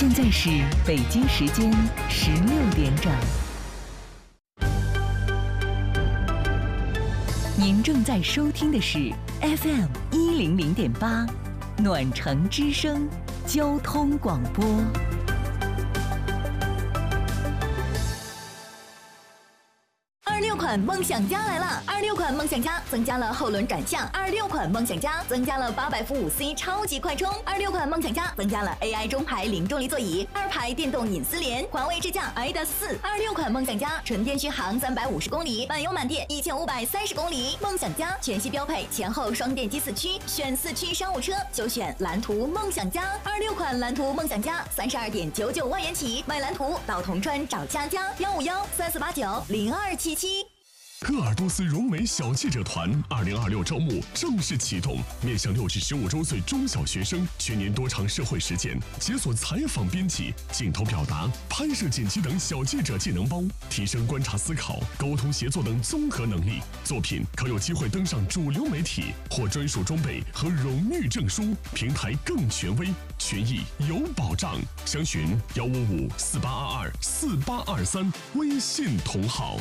现在是北京时间16点整。您正在收听的是 FM 100.8暖城之声交通广播。 26款梦想家来了！26款梦想家增加了后轮转向，26款梦想家增加了800伏5C 超级快充，26款梦想家增加了 AI 中排零重力座椅，2排电动隐私联，环卫智驾 ADAS4。26款梦想家纯电续航350公里，满油满电1530公里。梦想家全系标配前后双电机4驱，选4驱商务车就选蓝图梦想家。26款蓝图梦想家32.99万元起，买蓝图到铜川找佳佳15134890277。 鄂尔多斯融美小记者团2026招募正式启动，面向6至15周岁中小学生，全年多场社会实践，解锁采访编辑、镜头表达、拍摄剪辑等小记者技能包，提升观察思考、沟通协作等综合能力。作品可有机会登上主流媒体，获专属装备和荣誉证书，平台更权威，权益有保障。详询15548224823微信同号。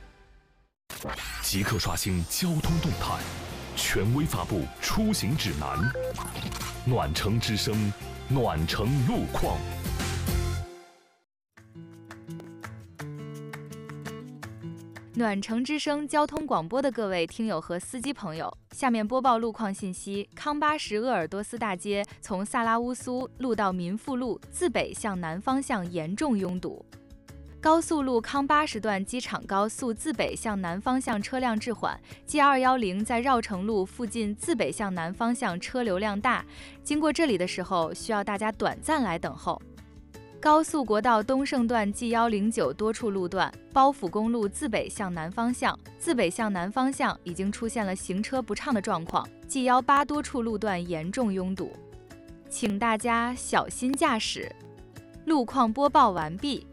即刻刷新交通动态，权威发布出行指南。暖城之声，暖城路况。 暖城之声交通广播的各位听友和司机朋友，下面播报路况信息：康巴什鄂尔多斯大街从萨拉乌苏路到民富路自北向南方向严重拥堵。高速路康巴什段机场高速自北向南方向车辆滞缓 ，G210 在绕城路附近自北向南方向车流量大，经过这里的时候需要大家短暂来等候。高速国道东胜段 G109 多处路段，包府公路自北向南方向已经出现了行车不畅的状况 ，G18 多处路段严重拥堵，请大家小心驾驶。路况播报完毕。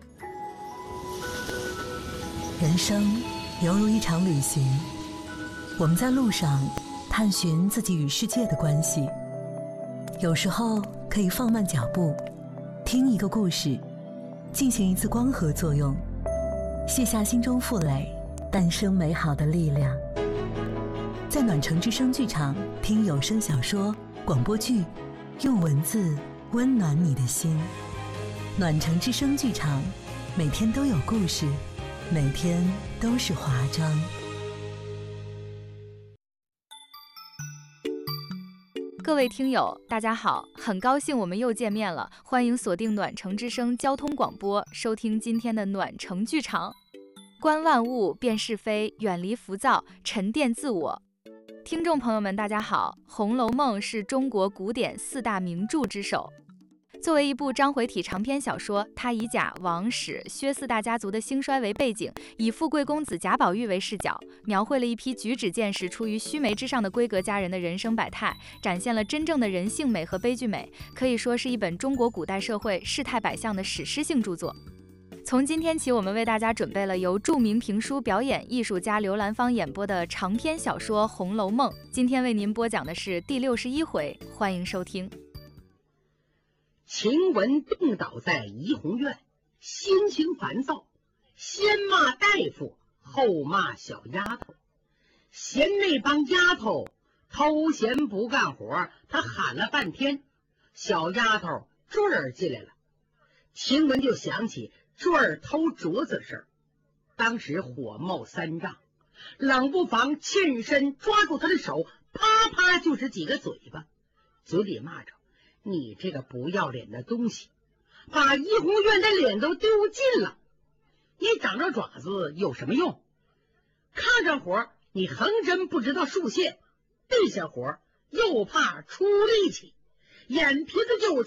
人生犹如一场旅行，我们在路上探寻自己与世界的关系。有时候可以放慢脚步，听一个故事，进行一次光合作用，卸下心中负累，诞生美好的力量。在暖城之声剧场听有声小说、广播剧，用文字温暖你的心。暖城之声剧场，每天都有故事，每天都是华章。 各位听友大家好，很高兴我们又见面了，欢迎锁定暖城之声交通广播，收听今天的暖城剧场。观万物，辨是非，远离浮躁，沉淀自我。听众朋友们大家好，《红楼梦》是中国古典4大名著之首。作为一部章回体长篇小说，它以贾、王、史、薛4大家族的兴衰为背景，以富贵公子贾宝玉为视角，描绘了一批举止见识出于须眉之上的闺阁佳人的人生百态，展现了真正的人性美和悲剧美，可以说是一本中国古代社会世态百相的史诗性著作。从今天起，我们为大家准备了由著名评书表演艺术家刘兰芳演播的长篇小说《红楼梦》，今天为您播讲的是第61回，欢迎收听。 晴雯病倒在怡红院，心情烦躁，先骂大夫，后骂小丫头，嫌那帮丫头偷闲不干活，他喊了半天，小丫头坠儿进来了。晴雯就想起坠儿偷镯子的事儿，当时火冒三丈，冷不防欠身抓住他的手，啪啪就是几个嘴巴，嘴里骂着：你这个不要脸的东西，把怡红院的脸都丢尽了，你长着爪子有什么用？看着活你横针不知道竖线，地下活又怕出力气，眼皮子就